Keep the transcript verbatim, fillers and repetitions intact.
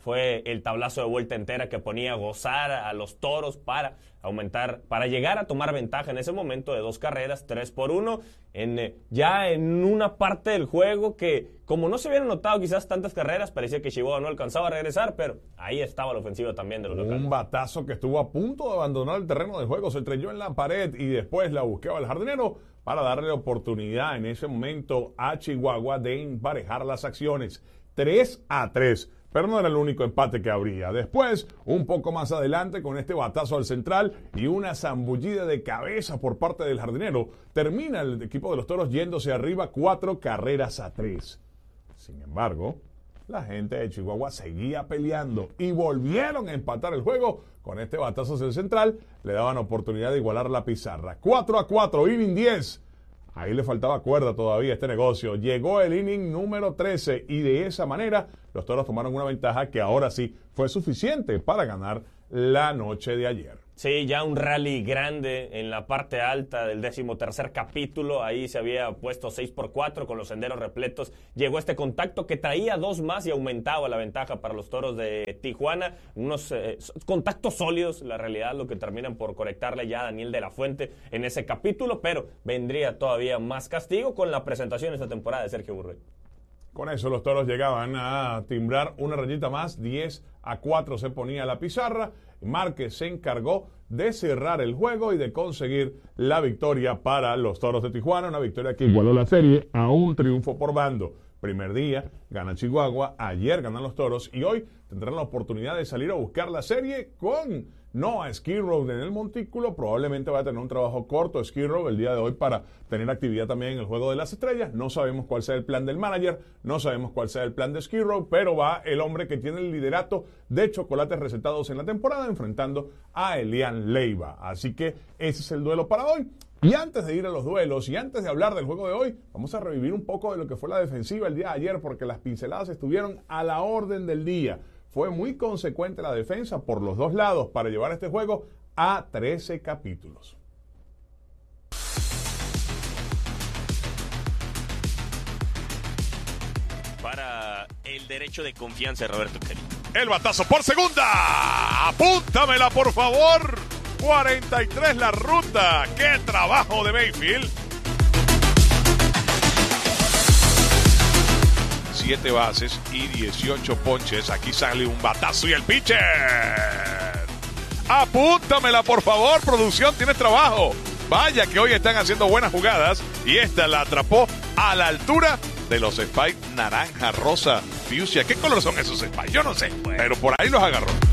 fue el tablazo de vuelta entera que ponía a gozar a los Toros para aumentar, para llegar a tomar ventaja en ese momento de dos carreras, tres por uno, en, eh, ya en una parte del juego que, como no se hubieran notado quizás tantas carreras, parecía que Chihuahua no alcanzaba a regresar, pero ahí estaba la ofensiva también de los locales. Un batazo que estuvo a punto de abandonar el terreno de juego, se estrelló en la pared y después la buscaba el jardinero para darle oportunidad en ese momento a Chihuahua de emparejar las acciones. tres a tres. Pero no era el único empate que habría. Después, un poco más adelante, con este batazo al central y una zambullida de cabeza por parte del jardinero, termina el equipo de los Toros yéndose arriba cuatro carreras a tres. Sin embargo, la gente de Chihuahua seguía peleando y volvieron a empatar el juego. Con este batazo hacia el central, le daban oportunidad de igualar la pizarra. cuatro a cuatro, inning diez. Ahí le faltaba cuerda todavía a este negocio. Llegó el inning número trece y de esa manera los Toros tomaron una ventaja que ahora sí fue suficiente para ganar la noche de ayer. Sí, ya un rally grande en la parte alta del decimotercer capítulo. Ahí se había puesto seis por cuatro con los senderos repletos. Llegó este contacto que traía dos más y aumentaba la ventaja para los Toros de Tijuana. Unos eh, contactos sólidos, la realidad, lo que terminan por conectarle ya a Daniel de la Fuente en ese capítulo. Pero vendría todavía más castigo con la presentación esta temporada de Sergio Burrey. Con eso los Toros llegaban a timbrar una rayita más, diez a cuatro se ponía la pizarra. Márquez se encargó de cerrar el juego y de conseguir la victoria para los Toros de Tijuana, una victoria que igualó la serie a un triunfo por bando. Primer día gana Chihuahua, ayer ganan los Toros y hoy tendrán la oportunidad de salir a buscar la serie con Noah Skid Row en el montículo. Probablemente va a tener un trabajo corto Skid Row el día de hoy para tener actividad también en el Juego de las Estrellas. No sabemos cuál sea el plan del manager, no sabemos cuál sea el plan de Skid Row, pero va el hombre que tiene el liderato de chocolates recetados en la temporada enfrentando a Elian Leiva. Así que ese es el duelo para hoy. Y antes de ir a los duelos y antes de hablar del juego de hoy, vamos a revivir un poco de lo que fue la defensiva el día de ayer, porque las pinceladas estuvieron a la orden del día. Fue muy consecuente la defensa por los dos lados para llevar este juego a trece capítulos. Para el derecho de confianza de Roberto Kelly. El batazo por segunda. Apúntamela, por favor. cuarenta y tres la ruta. ¡Qué trabajo de Mayfield! Siete bases y dieciocho ponches. Aquí sale un batazo y el pitcher. Apúntamela, por favor, producción, tienes trabajo. Vaya que hoy están haciendo buenas jugadas y esta la atrapó a la altura de los spikes naranja, rosa, fucsia. ¿Qué color son esos spikes? Yo no sé, pero por ahí los agarró.